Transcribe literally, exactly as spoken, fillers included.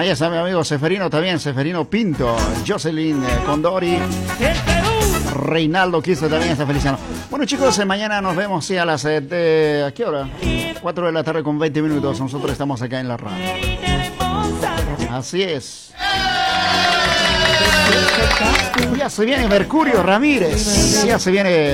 Ahí está mi amigo Seferino también, Seferino Pinto, Jocelyn eh, Condori, Reinaldo Quiso también está feliciano. Bueno chicos, eh, mañana nos vemos sí, a las eh, de, ¿a qué hora? cuatro de la tarde con veinte minutos. Nosotros estamos acá en la radio. Así es. Ya se viene Mercurio Ramírez. Ya se viene